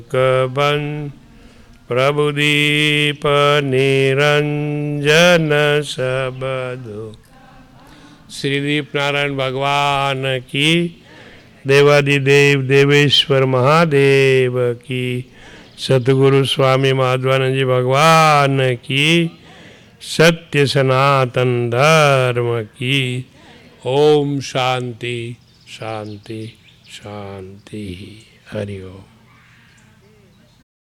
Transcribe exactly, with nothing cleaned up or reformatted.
કબન પ્રભુદીપ નિરંજન સબદો. શ્રી દીપ નારાયણ ભગવાન કી, દેવાદિદેવ દેવેશ્વર મહાદેવ કી, સદગુરુ સ્વામી માધવાનંદજી ભગવાન કી, સત્ય સનાતન ધર્મ કી. ઓમ શાંતિ શાંતિ શાંતિ. હરિ ઓમ.